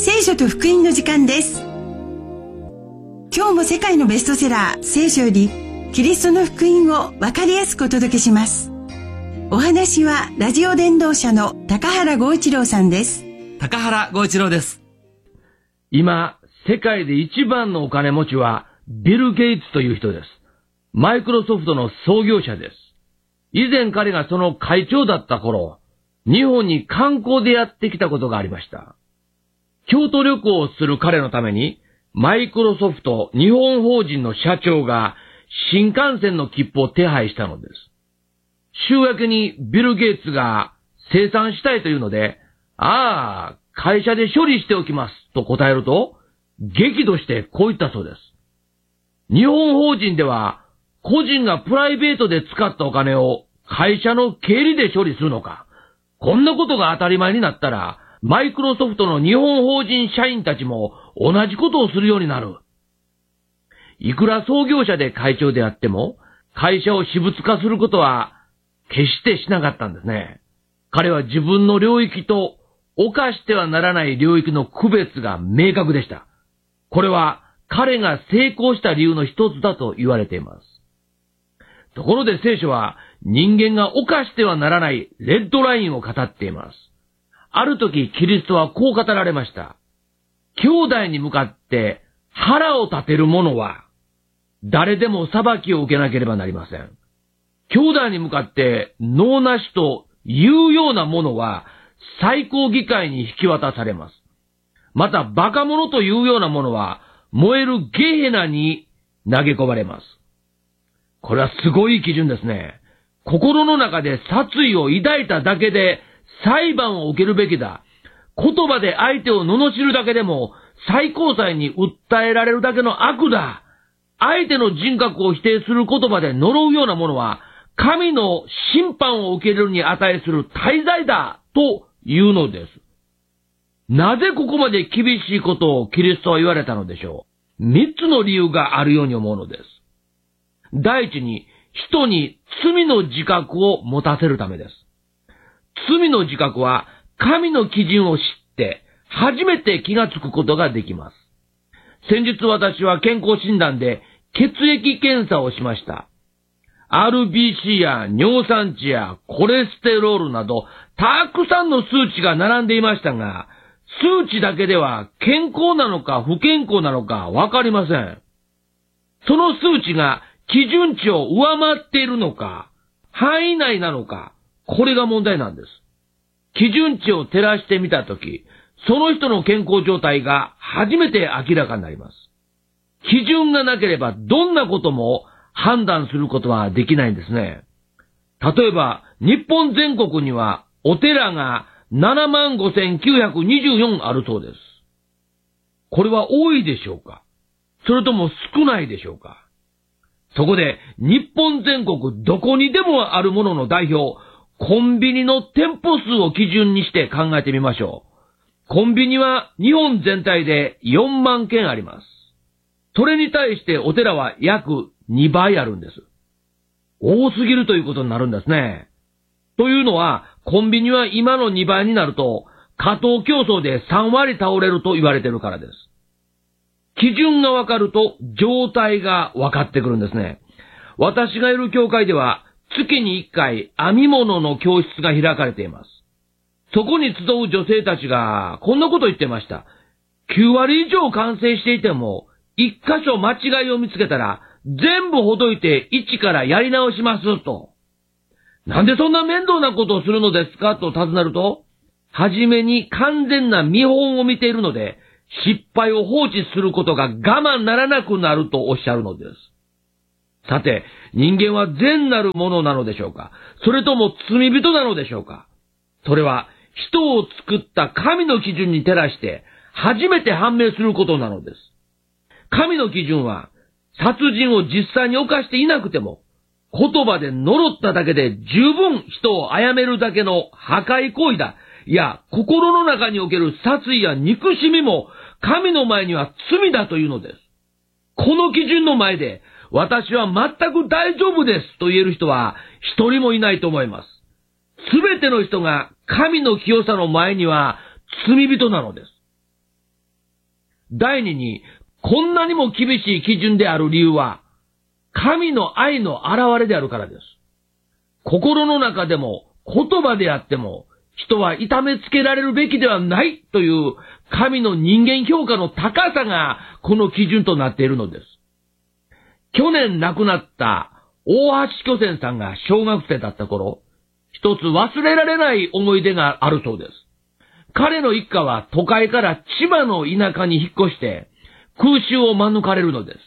聖書と福音の時間です。今日も世界のベストセラー聖書よりキリストの福音を分かりやすくお届けします。お話はラジオ伝道者の高原剛一郎さんです。 高原剛一郎です。今、世界で一番のお金持ちはビル・ゲイツという人です。マイクロソフトの創業者です。以前彼がその会長だった頃、日本に観光でやってきたことがありました。京都旅行をする彼のために、マイクロソフト日本法人の社長が新幹線の切符を手配したのです。週明けにビル・ゲイツが生産したいというので、会社で処理しておきますと答えると、激怒してこう言ったそうです。日本法人では、個人がプライベートで使ったお金を会社の経理で処理するのか。こんなことが当たり前になったら、マイクロソフトの日本法人社員たちも同じことをするようになる。いくら創業者で会長であっても、会社を私物化することは決してしなかったんですね。彼は自分の領域と犯してはならない領域の区別が明確でした。これは彼が成功した理由の一つだと言われています。ところで聖書は人間が犯してはならないレッドラインを語っています。ある時キリストはこう語られました。兄弟に向かって腹を立てる者は誰でも裁きを受けなければなりません。兄弟に向かって能なしというようなものは最高議会に引き渡されます。またバカ者というようなものは燃えるゲヘナに投げ込まれます。これはすごい基準ですね。心の中で殺意を抱いただけで裁判を受けるべきだ。言葉で相手を罵るだけでも最高裁に訴えられるだけの悪だ。相手の人格を否定する言葉で呪うようなものは神の審判を受けるに値する大罪だというのです。なぜここまで厳しいことをキリストは言われたのでしょう。三つの理由があるように思うのです。第一に、人に罪の自覚を持たせるためです。罪の自覚は神の基準を知って初めて気がつくことができます。先日私は健康診断で血液検査をしました。RBC や尿酸値やコレステロールなどたくさんの数値が並んでいましたが、数値だけでは健康なのか不健康なのかわかりません。その数値が基準値を上回っているのか、範囲内なのか、これが問題なんです。基準値を照らしてみたとき、その人の健康状態が初めて明らかになります。基準がなければどんなことも判断することはできないんですね。例えば、日本全国にはお寺が75,924あるそうです。これは多いでしょうか？それとも少ないでしょうか？そこで、日本全国どこにでもあるものの代表、コンビニの店舗数を基準にして考えてみましょう。コンビニは日本全体で4万件あります。それに対してお寺は約2倍あるんです。多すぎるということになるんですね。というのは、コンビニは今の2倍になると、過当競争で3割倒れると言われているからです。基準がわかると状態がわかってくるんですね。私がいる教会では月に1回編み物の教室が開かれています。そこに集う女性たちがこんなこと言ってました。9割以上完成していても1箇所間違いを見つけたら全部ほどいて一からやり直しますと。なんでそんな面倒なことをするのですかと尋ねると、はじめに完全な見本を見ているので失敗を放置することが我慢ならなくなるとおっしゃるのです。さて、人間は善なるものなのでしょうか？それとも罪人なのでしょうか？それは人を作った神の基準に照らして初めて判明することなのです。神の基準は殺人を実際に犯していなくても言葉で呪っただけで十分人を殺めるだけの破壊行為だ。いや、心の中における殺意や憎しみも神の前には罪だというのです。この基準の前で私は全く大丈夫ですと言える人は一人もいないと思います。すべての人が神の清さの前には罪人なのです。 第二に、こんなにも厳しい基準である理由は、神の愛の現れであるからです。心の中でも言葉であっても、人は痛めつけられるべきではないという神の人間評価の高さがこの基準となっているのです。去年亡くなった大橋巨泉さんが小学生だった頃、一つ忘れられない思い出があるそうです。彼の一家は都会から千葉の田舎に引っ越して空襲を免れるのです。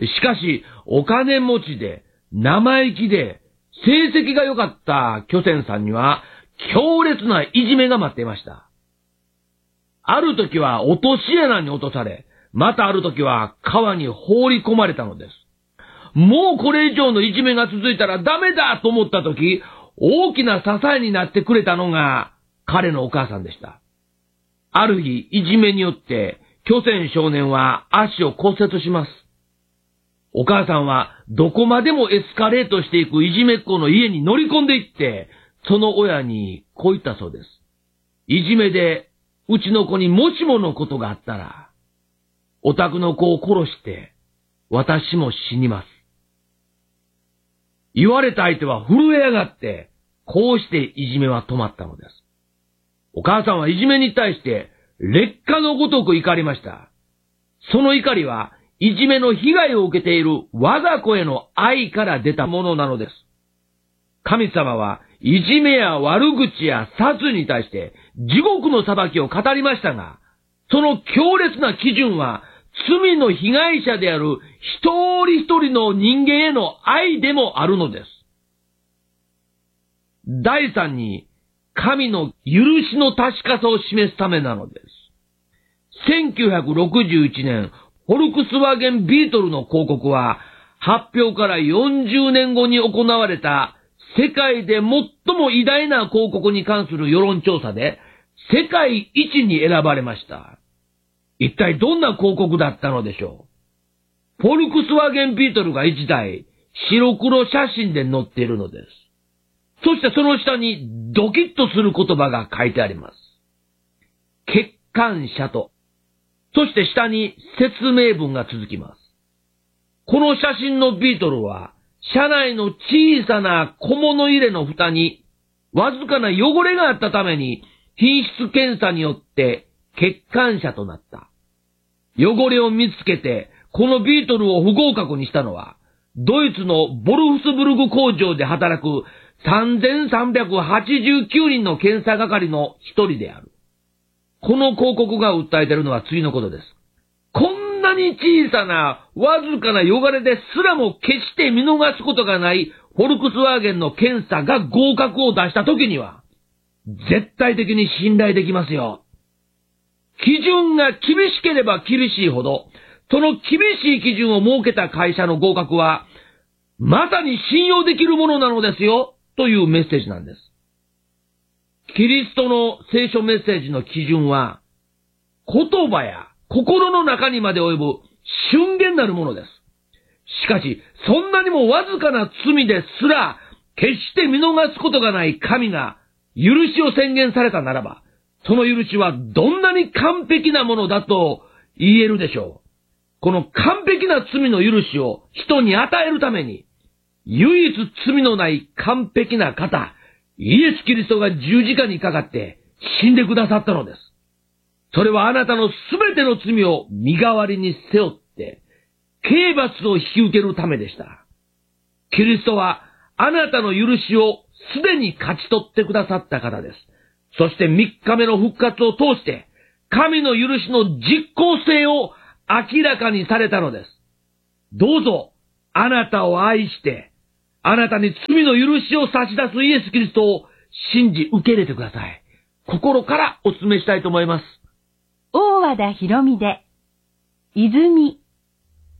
しかし、お金持ちで生意気で成績が良かった巨泉さんには強烈ないじめが待っていました。ある時は落とし穴に落とされ、またある時は川に放り込まれたのです。もうこれ以上のいじめが続いたらダメだと思った時、大きな支えになってくれたのが彼のお母さんでした。ある日、いじめによって巨泉少年は足を骨折します。お母さんはどこまでもエスカレートしていくいじめっ子の家に乗り込んでいって、その親にこう言ったそうです。いじめでうちの子にもしものことがあったら、お宅の子を殺して私も死にます。言われた相手は震え上がって、こうしていじめは止まったのです。お母さんはいじめに対して烈火のごとく怒りました。その怒りはいじめの被害を受けている我が子への愛から出たものなのです。神様はいじめや悪口や殺に対して地獄の裁きを語りましたが、その強烈な基準は罪の被害者である一人一人の人間への愛でもあるのです。第三に、神の許しの確かさを示すためなのです。1961年、フォルクスワーゲンビートルの広告は、発表から40年後に行われた世界で最も偉大な広告に関する世論調査で、世界一に選ばれました。一体どんな広告だったのでしょう。フォルクスワーゲンビートルが一台、白黒写真で載っているのです。そしてその下にドキッとする言葉が書いてあります。欠陥者と。そして下に説明文が続きます。この写真のビートルは、車内の小さな小物入れの蓋に、わずかな汚れがあったために、品質検査によって欠陥者となった。汚れを見つけて、このビートルを不合格にしたのは、ドイツのボルフスブルグ工場で働く3389人の検査係の一人である。この広告が訴えているのは次のことです。こんなに小さなわずかな汚れですらも決して見逃すことがないフォルクスワーゲンの検査が合格を出したときには、絶対的に信頼できますよ。基準が厳しければ厳しいほど、その厳しい基準を設けた会社の合格は、まさに信用できるものなのですよ、というメッセージなんです。キリストの聖書メッセージの基準は、言葉や心の中にまで及ぶ瞬間なるものです。しかし、そんなにもわずかな罪ですら、決して見逃すことがない神が、許しを宣言されたならば、その許しはどんなに完璧なものだと言えるでしょう。この完璧な罪の許しを人に与えるために、唯一罪のない完璧な方、イエス・キリストが十字架にかかって死んでくださったのです。それはあなたのすべての罪を身代わりに背負って、刑罰を引き受けるためでした。キリストはあなたの許しをすでに勝ち取ってくださった方です。そして3日目の復活を通して、神の許しの実効性を明らかにされたのです。どうぞ、あなたを愛して、あなたに罪の許しを差し出すイエス・キリストを信じ受け入れてください。心からお勧めしたいと思います。 大和田博美で、泉。